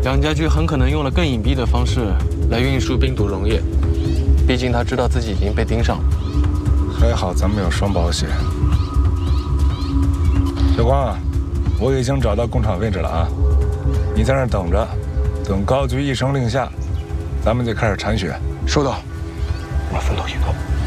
杨家驹很可能用了更隐蔽的方式来运输冰毒溶液，毕竟他知道自己已经被盯上了。 还好咱们有双保险。小光，我已经找到工厂位置了啊，你在那儿等着，等高局一声令下，咱们就开始铲雪。 收到，我们分头行动。